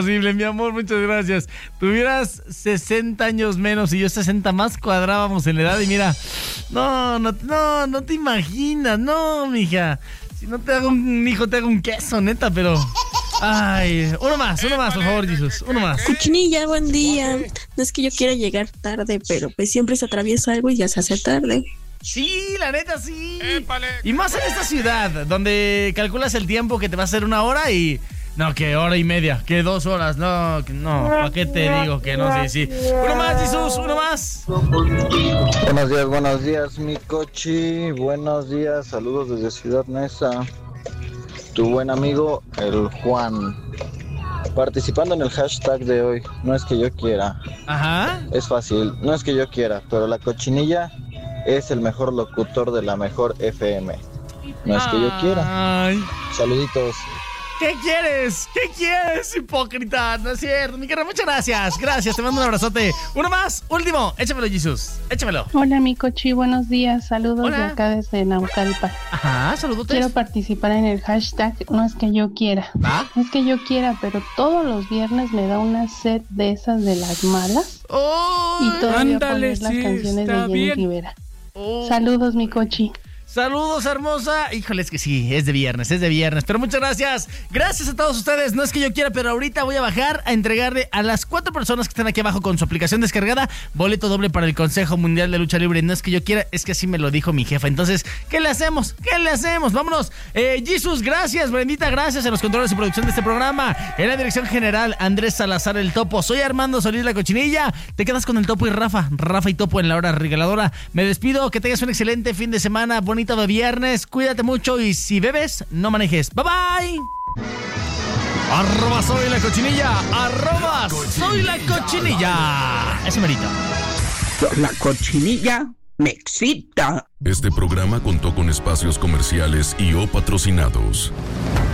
Posible, mi amor, muchas gracias. Tuvieras 60 años menos y yo 60 más, cuadrábamos en la edad y mira, no te imaginas, no, mija. Si no te hago un hijo, te hago un queso, neta, pero... Ay, uno más, por favor, Jesús, uno más. Cochinilla, buen día. No es que yo quiera llegar tarde, pero pues siempre se atraviesa algo y ya se hace tarde. Sí, la neta, sí. Y más en esta ciudad, donde calculas el tiempo que te va a hacer 1 hora y... No, que hora y media, que 2 horas, no, ¿para qué te digo que no? Sí. Uno más, Jesús, uno más. Buenos días, mi cochi. Buenos días, saludos desde Ciudad Neza. Tu buen amigo, el Juan. Participando en el hashtag de hoy, no es que yo quiera. Ajá. Es fácil, no es que yo quiera, pero la cochinilla es el mejor locutor de la mejor FM. No es que yo quiera. Ay. Saluditos. ¿Qué quieres? ¿Qué quieres, hipócrita? No es cierto, mi querida, muchas gracias. Gracias, te mando un abrazote. Uno más, último, échamelo, Jesús, échamelo. Hola, mi cochi, buenos días. Saludos. Hola. De acá desde Naucalpan. Ajá, saludos. Quiero participar en el hashtag no es que yo quiera. ¿Ah? No es que yo quiera, pero todos los viernes me da una sed de esas de las malas. Oh, y todavía ándale, poner las sí, canciones de está Jenny bien. Rivera. oh. Saludos, mi cochi. Saludos, hermosa. Híjole, es que sí, es de viernes. Pero muchas gracias. Gracias a todos ustedes. No es que yo quiera, pero ahorita voy a bajar a entregarle a las 4 personas que están aquí abajo con su aplicación descargada boleto doble para el Consejo Mundial de Lucha Libre. No es que yo quiera, es que así me lo dijo mi jefa. Entonces, ¿qué le hacemos? Vámonos. Jesús, gracias. Brendita, gracias en los controles y producción de este programa. En la dirección general, Andrés Salazar, el Topo. Soy Armando Solís, la Cochinilla. Te quedas con el Topo y Rafa y Topo en la hora regaladora. Me despido. Que tengas un excelente fin de semana. Bonito de viernes, cuídate mucho y si bebes, no manejes. Bye bye. @soy la cochinilla. @soy la cochinilla. Eso merito. La cochinilla me excita. Este programa contó con espacios comerciales y o patrocinados.